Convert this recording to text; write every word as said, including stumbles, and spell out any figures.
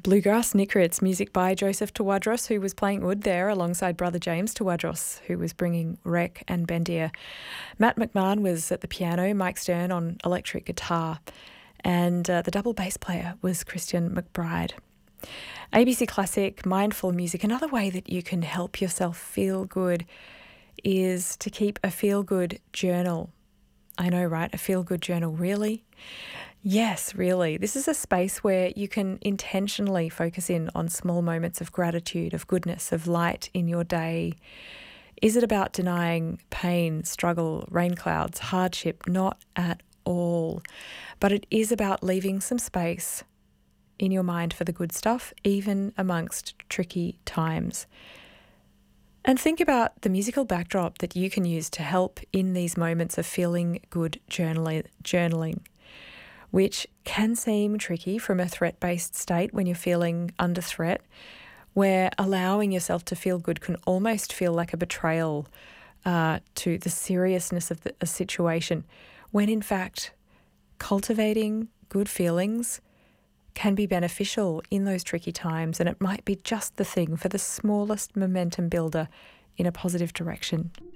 Bluegrass Nicrits, music by Joseph Tawadros, who was playing oud there alongside brother James Tawadros, who was bringing rec and bendir. Matt McMahon was at the piano, Mike Stern on electric guitar, and uh, the double bass player was Christian McBride. A B C Classic, mindful music. Another way that you can help yourself feel good is to keep a feel-good journal. I know, right? A feel-good journal, really? Yes, really. This is a space where you can intentionally focus in on small moments of gratitude, of goodness, of light in your day. Is it about denying pain, struggle, rain clouds, hardship? Not at all. But it is about leaving some space in your mind for the good stuff, even amongst tricky times. And think about the musical backdrop that you can use to help in these moments of feeling good journaling. journaling. Which can seem tricky from a threat-based state when you're feeling under threat, where allowing yourself to feel good can almost feel like a betrayal uh, to the seriousness of the a situation, when in fact cultivating good feelings can be beneficial in those tricky times, and it might be just the thing for the smallest momentum builder in a positive direction.